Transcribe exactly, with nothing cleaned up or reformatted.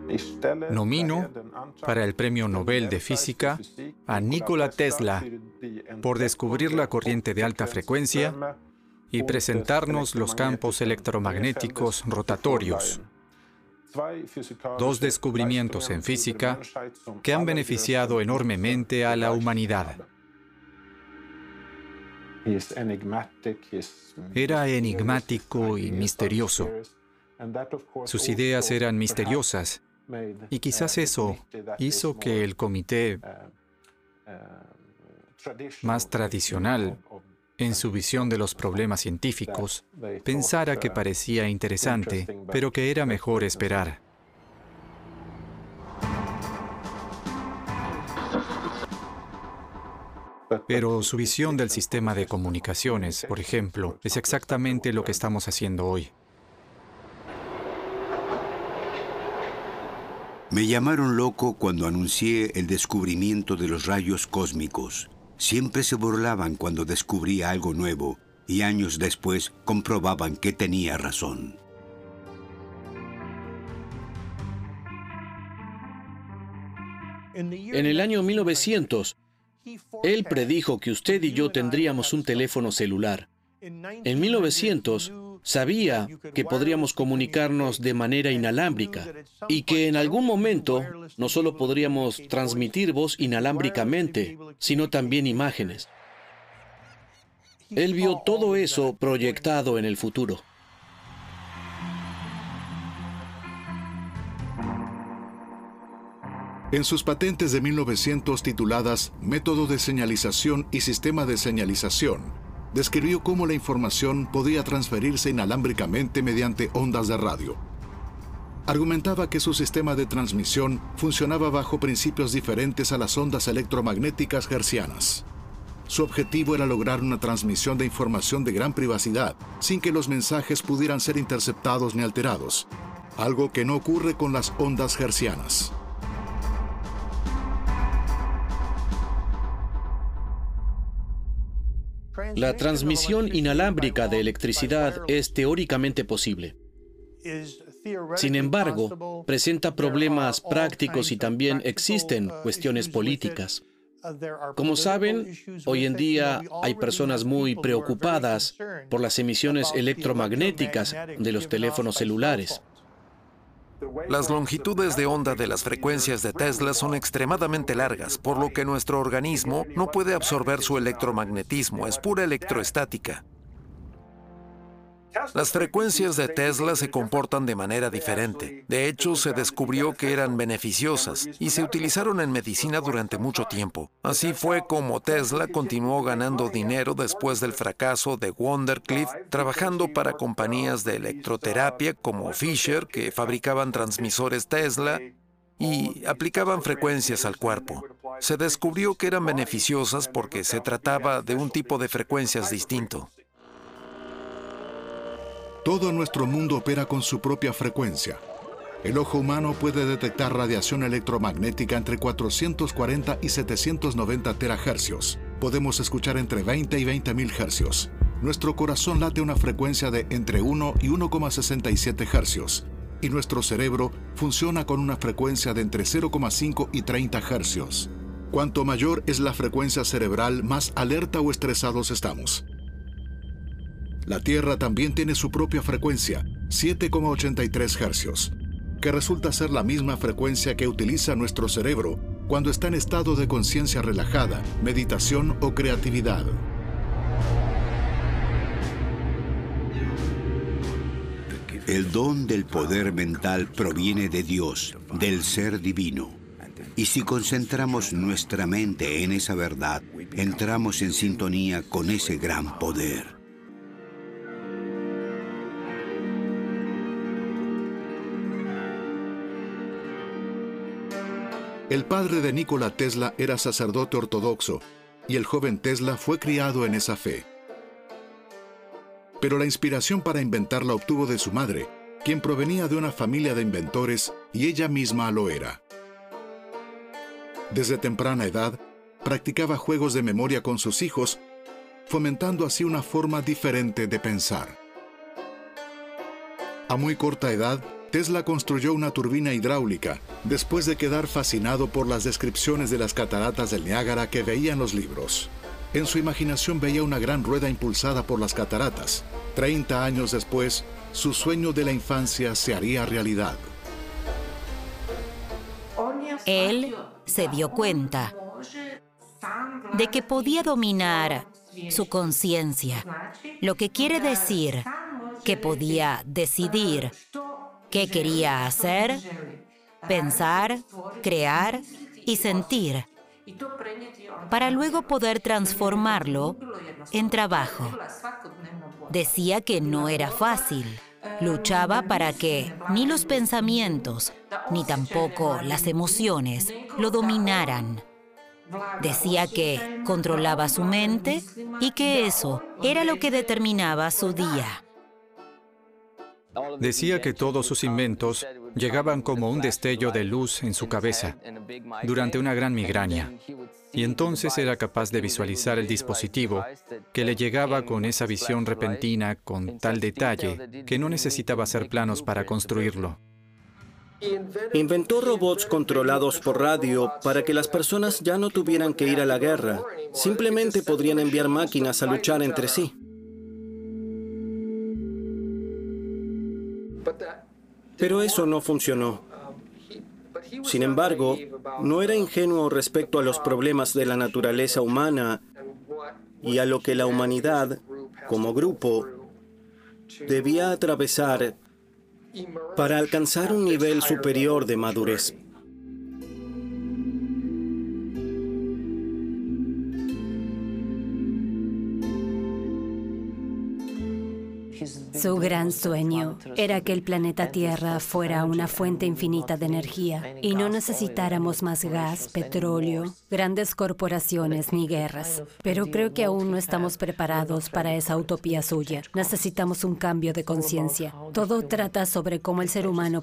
Nomino para el Premio Nobel de Física a Nikola Tesla por descubrir la corriente de alta frecuencia y presentarnos los campos electromagnéticos rotatorios, dos descubrimientos en física que han beneficiado enormemente a la humanidad. Era enigmático y misterioso. Sus ideas eran misteriosas, y quizás eso hizo que el comité más tradicional, en su visión de los problemas científicos, pensara que parecía interesante, pero que era mejor esperar. Pero su visión del sistema de comunicaciones, por ejemplo, es exactamente lo que estamos haciendo hoy. Me llamaron loco cuando anuncié el descubrimiento de los rayos cósmicos. Siempre se burlaban cuando descubría algo nuevo y años después comprobaban que tenía razón. En el año mil novecientos, él predijo que usted y yo tendríamos un teléfono celular. En mil novecientos, sabía que podríamos comunicarnos de manera inalámbrica y que en algún momento no solo podríamos transmitir voz inalámbricamente, sino también imágenes. Él vio todo eso proyectado en el futuro. En sus patentes de mil novecientos tituladas Método de señalización y sistema de señalización, describió cómo la información podía transferirse inalámbricamente mediante ondas de radio. Argumentaba que su sistema de transmisión funcionaba bajo principios diferentes a las ondas electromagnéticas hertzianas. Su objetivo era lograr una transmisión de información de gran privacidad, sin que los mensajes pudieran ser interceptados ni alterados, algo que no ocurre con las ondas hertzianas. La transmisión inalámbrica de electricidad es teóricamente posible. Sin embargo, presenta problemas prácticos y también existen cuestiones políticas. Como saben, hoy en día hay personas muy preocupadas por las emisiones electromagnéticas de los teléfonos celulares. Las longitudes de onda de las frecuencias de Tesla son extremadamente largas, por lo que nuestro organismo no puede absorber su electromagnetismo, es pura electroestática. Las frecuencias de Tesla se comportan de manera diferente. De hecho, se descubrió que eran beneficiosas y se utilizaron en medicina durante mucho tiempo. Así fue como Tesla continuó ganando dinero después del fracaso de Wondercliff, trabajando para compañías de electroterapia como Fisher, que fabricaban transmisores Tesla y aplicaban frecuencias al cuerpo. Se descubrió que eran beneficiosas porque se trataba de un tipo de frecuencias distinto. Todo nuestro mundo opera con su propia frecuencia. El ojo humano puede detectar radiación electromagnética entre cuatrocientos cuarenta y setecientos noventa terahercios. Podemos escuchar entre veinte y veinte mil hercios. Nuestro corazón late a una frecuencia de entre uno y uno coma sesenta y siete hercios. Y nuestro cerebro funciona con una frecuencia de entre cero coma cinco y treinta hercios. Cuanto mayor es la frecuencia cerebral, más alerta o estresados estamos. La Tierra también tiene su propia frecuencia, siete coma ochenta y tres hercios, que resulta ser la misma frecuencia que utiliza nuestro cerebro cuando está en estado de conciencia relajada, meditación o creatividad. El don del poder mental proviene de Dios, del ser divino. Y si concentramos nuestra mente en esa verdad, entramos en sintonía con ese gran poder. El padre de Nikola Tesla era sacerdote ortodoxo, y el joven Tesla fue criado en esa fe. Pero la inspiración para inventar la obtuvo de su madre, quien provenía de una familia de inventores y ella misma lo era. Desde temprana edad, practicaba juegos de memoria con sus hijos, fomentando así una forma diferente de pensar. A muy corta edad, Tesla construyó una turbina hidráulica después de quedar fascinado por las descripciones de las cataratas del Niágara que veía en los libros. En su imaginación veía una gran rueda impulsada por las cataratas. Treinta años después, su sueño de la infancia se haría realidad. Él se dio cuenta de que podía dominar su conciencia, lo que quiere decir que podía decidir qué quería hacer, pensar, crear y sentir, para luego poder transformarlo en trabajo. Decía que no era fácil. Luchaba para que ni los pensamientos, ni tampoco las emociones lo dominaran. Decía que controlaba su mente y que eso era lo que determinaba su día. Decía que todos sus inventos llegaban como un destello de luz en su cabeza durante una gran migraña, y entonces era capaz de visualizar el dispositivo que le llegaba con esa visión repentina con tal detalle que no necesitaba hacer planos para construirlo. Inventó robots controlados por radio para que las personas ya no tuvieran que ir a la guerra. Simplemente podrían enviar máquinas a luchar entre sí. Pero eso no funcionó. Sin embargo, no era ingenuo respecto a los problemas de la naturaleza humana y a lo que la humanidad, como grupo, debía atravesar para alcanzar un nivel superior de madurez. Su gran sueño era que el planeta Tierra fuera una fuente infinita de energía y no necesitáramos más gas, petróleo, grandes corporaciones ni guerras. Pero creo que aún no estamos preparados para esa utopía suya. Necesitamos un cambio de conciencia. Todo trata sobre cómo el ser humano